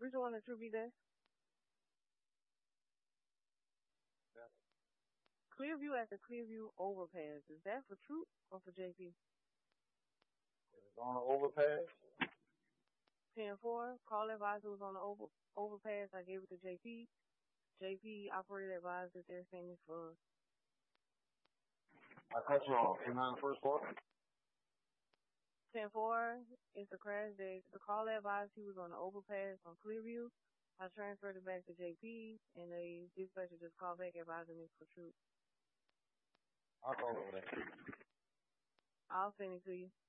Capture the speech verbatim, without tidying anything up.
Which one that you be there? Clearview at the Clearview overpass. Is that for Troop or for J P? It's on the overpass. ten four, call advisor was on the over, overpass. I gave it to J P. J P operator advised that they're saying it's for. I cut you off. You're not in the first quarter? ten four, it's a crash day. The call advised he was on the overpass on Clearview. I transferred it back to J P, and the dispatcher just called back advising me for Troop. I'll call over there. I'll send it to you.